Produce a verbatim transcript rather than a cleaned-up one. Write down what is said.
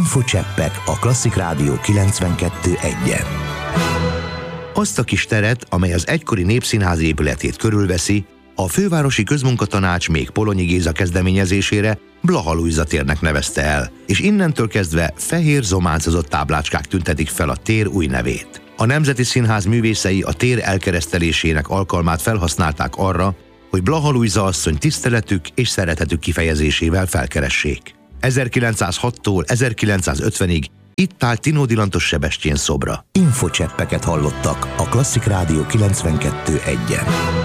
Infocseppek a Klasszik Rádió kilencvenkettő egyen. Azt a kis teret, amely az egykori Népszínház épületét körülveszi, a Fővárosi Közmunkatanács még Polonyi Géza kezdeményezésére Blaha Lujza térnek nevezte el, és innentől kezdve fehér zománcozott táblácskák tüntetik fel a tér új nevét. A Nemzeti Színház művészei a tér elkeresztelésének alkalmát felhasználták arra, hogy Blaha Lujza asszony tiszteletük és szeretetük kifejezésével felkeressék. ezerkilencszázhattól ezerkilencszázötvenig itt állt Tinódi Lantos Sebestyén szobra. Infocseppeket hallottak a Klasszik Rádió kilencvenkettő egyen.